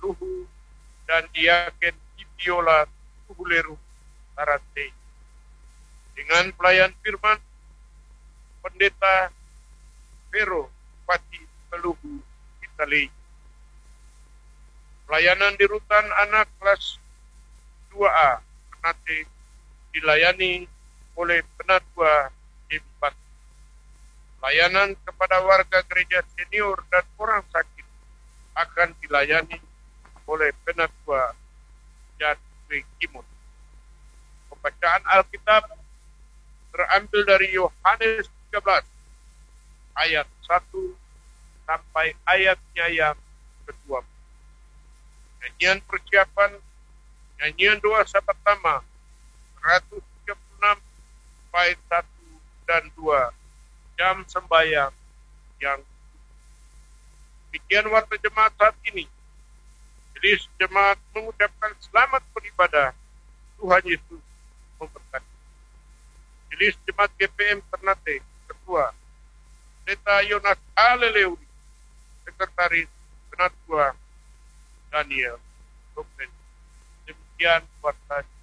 Luhu dan Diaken Ibiola Tuhuleru Tarate. Dengan pelayan firman Pendeta Vero Pati Peluhu Itali. Pelayanan di rutan anak kelas 2A Ternate dilayani oleh Penatua Empat. Pelayanan kepada warga gereja senior dan orang sakit akan dilayani oleh Penatua Jatwe Kimut. Pembacaan Alkitab terambil dari Yohanes 13 ayat 1 sampai ayatnya yang kedua. Nyanyian persiapan, nyanyian doa pertama 136 bait 1 dan 2, jam sembahyang yang demikian warta jemaat saat ini. Jadi jemaat mengucapkan selamat beribadah. Tuhan Yesus memberkati. Jadi jemaat GPM Ternate, Ketua Pendeta Yonas Aleleuri, Sekretaris Penatua Daniel Robert. Demikian warta